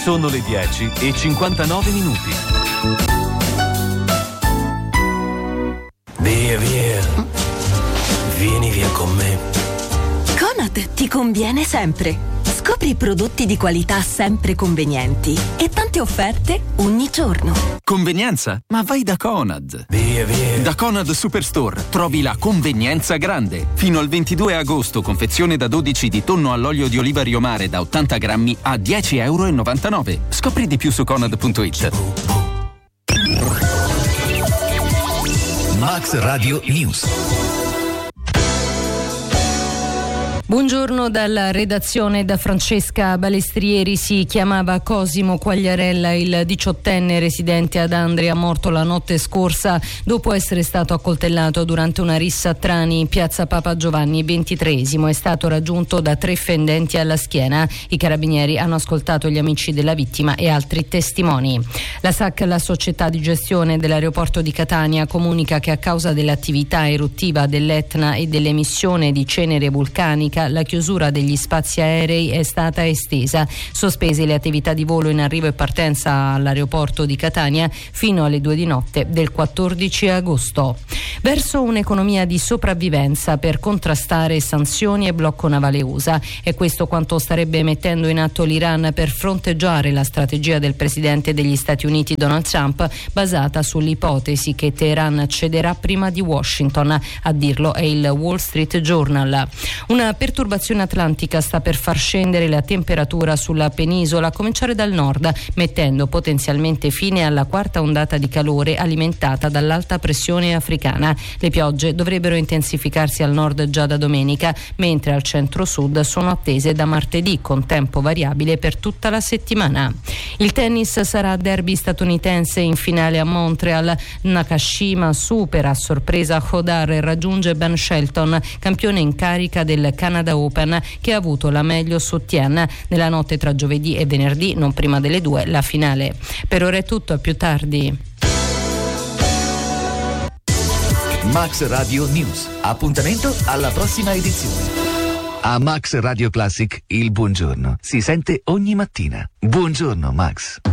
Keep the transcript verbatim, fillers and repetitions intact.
Sono le dieci e cinquantanove minuti. Via, via. Vieni via con me. Conad ti conviene sempre. Scopri prodotti di qualità sempre convenienti e tante offerte ogni giorno. Convenienza? Ma vai da Conad. Via, via. Da Conad Superstore trovi la convenienza grande. Fino al ventidue agosto, confezione da dodici di tonno all'olio di oliva Rio Mare da ottanta grammi a dieci virgola novantanove euro. Scopri di più su conad punto it. Max Radio News. Buongiorno dalla redazione, da Francesca Balestrieri. Si chiamava Cosimo Quagliarella, il diciottenne residente ad Andria, morto la notte scorsa dopo essere stato accoltellato durante una rissa a Trani in piazza Papa Giovanni ventitreesimo. È stato raggiunto da tre fendenti alla schiena. I carabinieri hanno ascoltato gli amici della vittima e altri testimoni. La S A C, la società di gestione dell'aeroporto di Catania, comunica che a causa dell'attività eruttiva dell'Etna e dell'emissione di cenere vulcanica la chiusura degli spazi aerei è stata estesa. Sospese le attività di volo in arrivo e partenza all'aeroporto di Catania fino alle due di notte del quattordici agosto. Verso un'economia di sopravvivenza per contrastare sanzioni e blocco navale U S A. È questo quanto starebbe mettendo in atto l'Iran per fronteggiare la strategia del presidente degli Stati Uniti Donald Trump, basata sull'ipotesi che Teheran cederà prima di Washington. A dirlo è il Wall Street Journal. Una perturbazione atlantica sta per far scendere la temperatura sulla penisola, a cominciare dal nord, mettendo potenzialmente fine alla quarta ondata di calore alimentata dall'alta pressione africana. Le piogge dovrebbero intensificarsi al nord già da domenica, mentre al centro-sud sono attese da martedì, con tempo variabile per tutta la settimana. Il tennis sarà derby statunitense in finale a Montreal. Nakashima supera a sorpresa Hodar e raggiunge Ben Shelton, campione in carica del Canada Open, che ha avuto la meglio su Tien. Nella notte tra giovedì e venerdì, non prima delle due, la finale. Per ora è tutto, a più tardi. Max Radio News. Appuntamento alla prossima edizione. A Max Radio Classic il buongiorno si sente ogni mattina. Buongiorno Max.